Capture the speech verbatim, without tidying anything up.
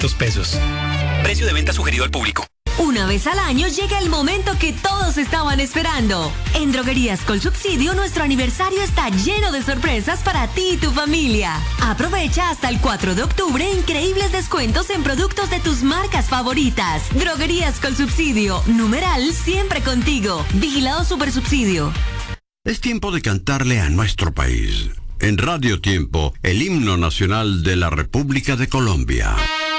pesos. Precio de venta sugerido al público. Una vez al año llega el momento que todos estaban esperando. En Droguerías Colsubsidio nuestro aniversario está lleno de sorpresas para ti y tu familia. Aprovecha hasta el cuatro de octubre increíbles descuentos en productos de tus marcas favoritas. Droguerías Colsubsidio, numeral siempre contigo. Vigilado Supersubsidio. Es tiempo de cantarle a nuestro país. En Radio Tiempo, el himno nacional de la República de Colombia.